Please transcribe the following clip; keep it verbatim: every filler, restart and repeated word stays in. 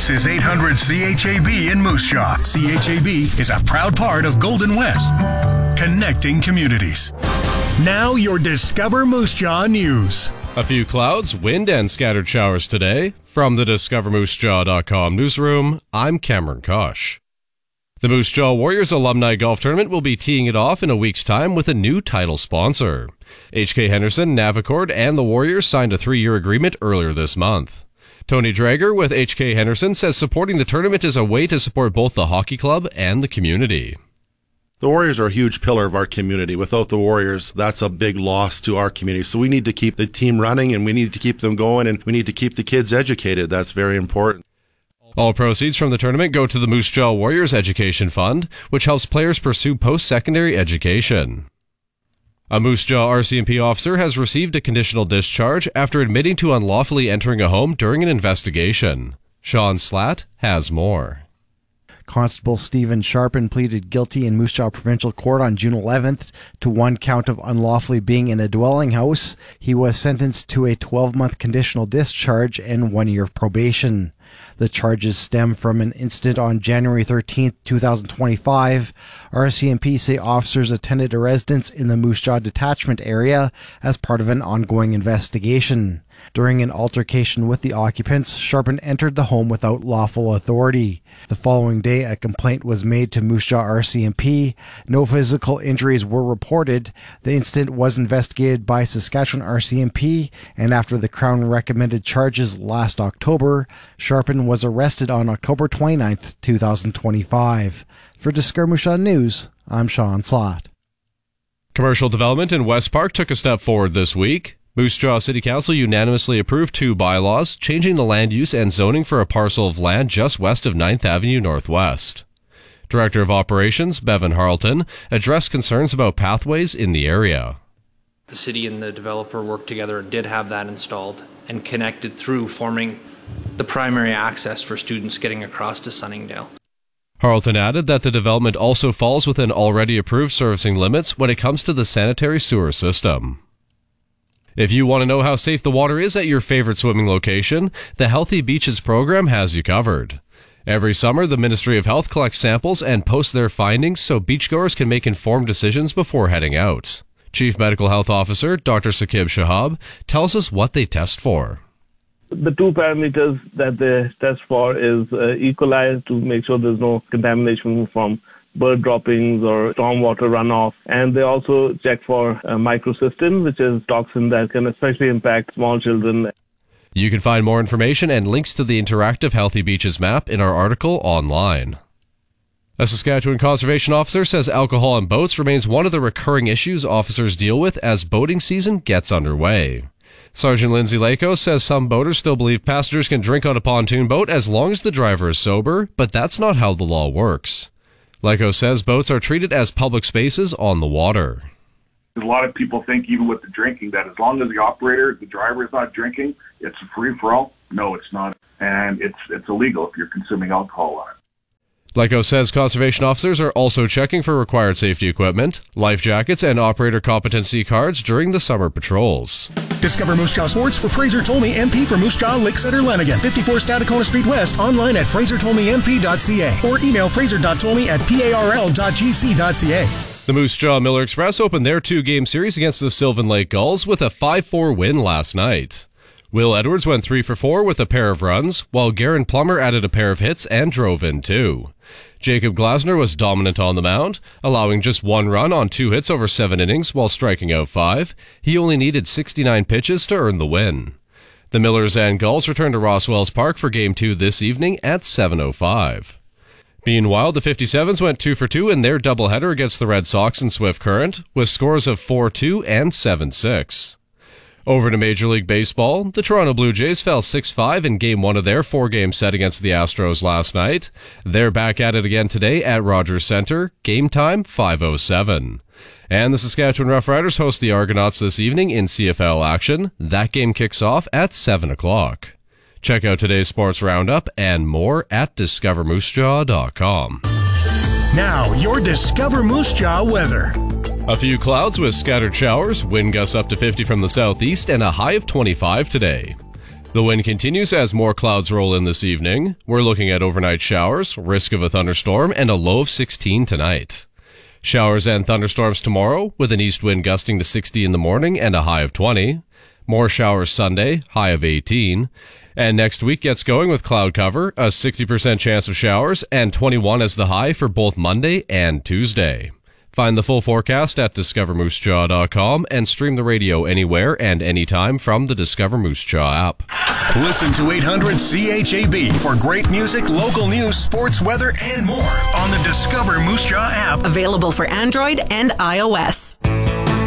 This is eight hundred C H A B in Moose Jaw. C H A B is a proud part of Golden West, connecting communities. Now your Discover Moose Jaw news. A few clouds, wind, and scattered showers today. From the discover moose jaw dot com newsroom, I'm Cameron Kosh. The Moose Jaw Warriors Alumni Golf Tournament will be teeing it off in a week's time with a new title sponsor. H K Henderson, Navicord, and the Warriors signed a three-year agreement earlier this month. Tony Drager with H K Henderson says supporting the tournament is a way to support both the hockey club and the community. The Warriors are a huge pillar of our community. Without the Warriors, that's a big loss to our community. So we need to keep the team running, and we need to keep them going, and we need to keep the kids educated. That's very important. All proceeds from the tournament go to the Moose Jaw Warriors Education Fund, which helps players pursue post-secondary education. A Moose Jaw R C M P officer has received a conditional discharge after admitting to unlawfully entering a home during an investigation. Sean Slatt has more. Constable Stephen Sharpen pleaded guilty in Moose Jaw Provincial Court on June eleventh to one count of unlawfully being in a dwelling house. He was sentenced to a twelve-month conditional discharge and one year of probation. The charges stem from an incident on January thirteenth, twenty twenty-five. R C M P say officers attended a residence in the Moose Jaw detachment area as part of an ongoing investigation. During an altercation with the occupants, Sharpen entered the home without lawful authority. The following day, a complaint was made to Moose Jaw R C M P. No physical injuries were reported. The incident was investigated by Saskatchewan R C M P, and after the Crown recommended charges last October, Sharpen was arrested on October twenty-ninth, twenty twenty-five. For Discover Moose Jaw News, I'm Sean Slatt. Commercial development in West Park took a step forward this week. Moose Jaw City Council unanimously approved two bylaws, changing the land use and zoning for a parcel of land just west of ninth Avenue Northwest. Director of Operations, Bevan Harleton, addressed concerns about pathways in the area. The city and the developer worked together and did have that installed and connected through, forming the primary access for students getting across to Sunningdale. Harleton added that the development also falls within already approved servicing limits when it comes to the sanitary sewer system. If you want to know how safe the water is at your favorite swimming location, the Healthy Beaches program has you covered. Every summer, the Ministry of Health collects samples and posts their findings so beachgoers can make informed decisions before heading out. Chief Medical Health Officer Doctor Saqib Shahab tells us what they test for. The two parameters that they test for is uh, E. coli to make sure there's no contamination from bird droppings or stormwater runoff. And they also check for uh, microcystin, which is toxin that can especially impact small children. You can find more information and links to the interactive Healthy Beaches map in our article online. A Saskatchewan conservation officer says alcohol on boats remains one of the recurring issues officers deal with as boating season gets underway. Sergeant Lindsay Lako says some boaters still believe passengers can drink on a pontoon boat as long as the driver is sober, but that's not how the law works. Leko says boats are treated as public spaces on the water. A lot of people think, even with the drinking, that as long as the operator, the driver is not drinking, it's a free-for-all. No, it's not. And it's it's illegal if you're consuming alcohol on it. Leko says conservation officers are also checking for required safety equipment, life jackets, and operator competency cards during the summer patrols. Discover Moose Jaw Sports for Fraser Tolmie M P for Moose Jaw, Lakeside, or Lanigan. fifty-four Stadacona Street West, online at fraser tolmie m p dot c a or email fraser dot tolmie at parl dot g c dot c a. The Moose Jaw Miller Express opened their two-game series against the Sylvan Lake Gulls with a five four win last night. Will Edwards went three for four with a pair of runs, while Garen Plummer added a pair of hits and drove in two. Jacob Glasner was dominant on the mound, allowing just one run on two hits over seven innings while striking out five. He only needed sixty-nine pitches to earn the win. The Millers and Gulls return to Roswells Park for Game two this evening at seven oh five. Meanwhile, the fifty-sevens went two for two in their doubleheader against the Red Sox and Swift Current, with scores of four two and seven six. Over to Major League Baseball, the Toronto Blue Jays fell six five in Game one of their four-game set against the Astros last night. They're back at it again today at Rogers Centre, game time five oh seven. And the Saskatchewan Roughriders host the Argonauts this evening in C F L action. That game kicks off at seven o'clock. Check out today's sports roundup and more at discover moose jaw dot com. Now, your Discover Moose Jaw weather. A few clouds with scattered showers, wind gusts up to fifty from the southeast, and a high of twenty-five today. The wind continues as more clouds roll in this evening. We're looking at overnight showers, risk of a thunderstorm, and a low of sixteen tonight. Showers and thunderstorms tomorrow, with an east wind gusting to sixty in the morning and a high of twenty. More showers Sunday, high of eighteen. And next week gets going with cloud cover, a sixty percent chance of showers, and twenty-one as the high for both Monday and Tuesday. Find the full forecast at discover moose jaw dot com and stream the radio anywhere and anytime from the Discover Moose Jaw app. Listen to eight hundred C H A B for great music, local news, sports, weather, and more on the Discover Moose Jaw app. Available for Android and iOS.